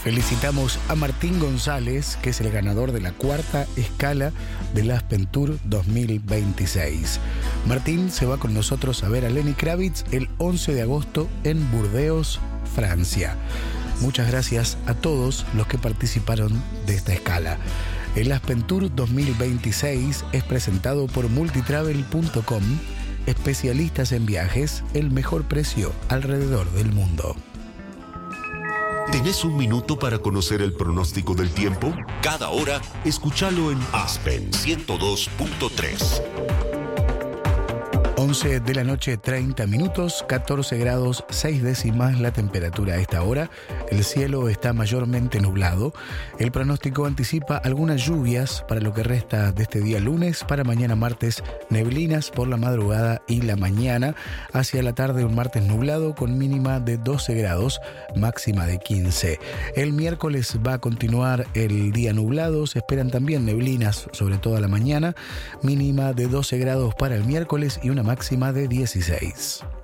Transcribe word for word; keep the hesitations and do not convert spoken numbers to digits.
Felicitamos a Martín González, que es el ganador de la cuarta escala del Aspen Tour dos mil veintiséis. Martín se va con nosotros a ver a Lenny Kravitz el once de agosto en Burdeos, Francia. Muchas gracias a todos los que participaron de esta escala. El Aspen Tour dos mil veintiséis es presentado por multitravel punto com, especialistas en viajes, el mejor precio alrededor del mundo. ¿Tenés un minuto para conocer el pronóstico del tiempo? Cada hora, escúchalo en Aspen ciento dos punto tres. once de la noche, treinta minutos, catorce grados, seis décimas la temperatura a esta hora. El cielo está mayormente nublado. El pronóstico anticipa algunas lluvias para lo que resta de este día lunes. Para mañana martes, neblinas por la madrugada y la mañana. Hacia la tarde, un martes nublado con mínima de doce grados, máxima de quince. El miércoles va a continuar el día nublado. Se esperan también neblinas, sobre todo a la mañana. Mínima de doce grados para el miércoles y una máxima de dieciséis.